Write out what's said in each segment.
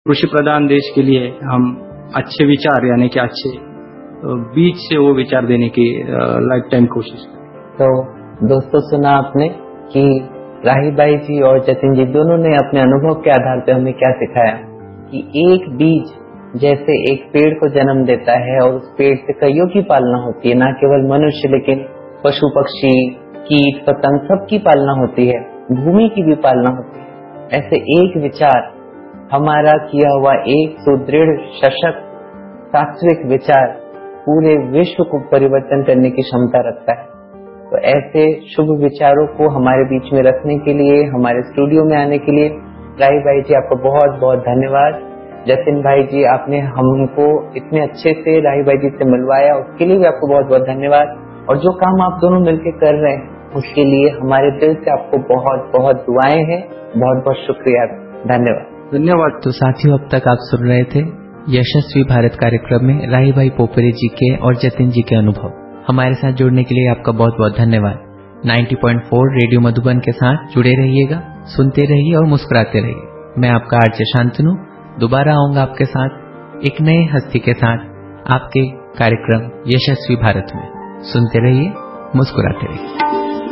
कृषि प्रधान देश के लिए हम अच्छे विचार यानी कि अच्छे बीज से वो विचार देने की लाइफ टाइम कोशिश करें। तो दोस्तों, सुना आपने कि राही भाई जी और जतिन जी दोनों ने अपने अनुभव के आधार पर हमें क्या सिखाया कि एक बीज जैसे एक पेड़ को जन्म देता है और उस पेड़ से कईयों की पालना होती है, न केवल मनुष्य लेकिन पशु पक्षी कीट पतंग सबकी पालना होती है, भूमि की भी पालना होती है। ऐसे एक विचार, हमारा किया हुआ एक सुदृढ़ सशक्त सात्विक विचार पूरे विश्व को परिवर्तन करने की क्षमता रखता है। तो ऐसे शुभ विचारों को हमारे बीच में रखने के लिए, हमारे स्टूडियो में आने के लिए राही भाई जी आपका बहुत बहुत धन्यवाद। जतिन भाई जी, आपने हमको इतने अच्छे से राही भाई जी से मिलवाया, उसके लिए भी आपको बहुत बहुत धन्यवाद। और जो काम आप दोनों मिलकर कर रहे हैं उसके लिए हमारे दिल से आपको बहुत बहुत दुआएं हैं। बहुत बहुत शुक्रिया, धन्यवाद। धन्यवाद। तो साथियों, अब तक आप सुन रहे थे यशस्वी भारत कार्यक्रम में राही भाई पोपरे जी के और जतिन जी के अनुभव। हमारे साथ जुड़ने के लिए आपका बहुत बहुत धन्यवाद। 90.4 रेडियो मधुबन के साथ जुड़े रहिएगा, सुनते रहिए और मुस्कुराते रहिए। मैं आपका आरजे शांतनु दोबारा आऊंगा आपके साथ एक नए हस्ती के साथ आपके कार्यक्रम यशस्वी भारत में। सुनते रहिए, मुस्कुराते रहिए।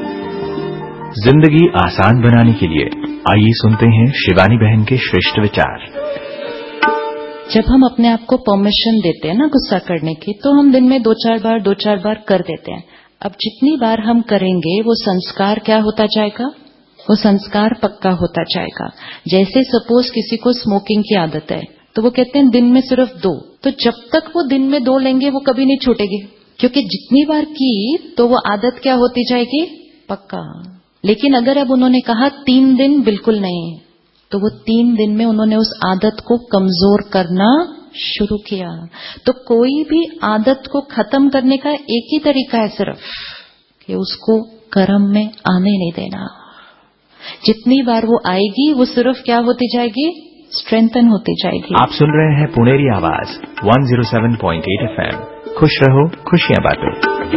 जिंदगी आसान बनाने के लिए आइए सुनते हैं शिवानी बहन के श्रेष्ठ विचार। जब हम अपने आप को परमिशन देते हैं ना गुस्सा करने की, तो हम दिन में दो चार बार कर देते हैं। अब जितनी बार हम करेंगे वो संस्कार क्या होता जाएगा, वो संस्कार पक्का होता जाएगा। जैसे सपोज किसी को स्मोकिंग की आदत है तो वो कहते हैं दिन में सिर्फ 2, तो जब तक वो दिन में 2 लेंगे वो कभी नहीं छूटेगी, क्योंकि जितनी बार की तो वो आदत क्या होती जाएगी, पक्का। लेकिन अगर अब उन्होंने कहा 3 दिन बिल्कुल नहीं, तो वो 3 दिन में उन्होंने उस आदत को कमजोर करना शुरू किया। तो कोई भी आदत को खत्म करने का एक ही तरीका है सिर्फ कि उसको कर्म में आने नहीं देना। जितनी बार वो आएगी वो सिर्फ क्या होती जाएगी, स्ट्रेंथन होती जाएगी। आप सुन रहे हैं पुनेरी आवाज 107.8 FM। खुश रहो, खुशियां बांटो।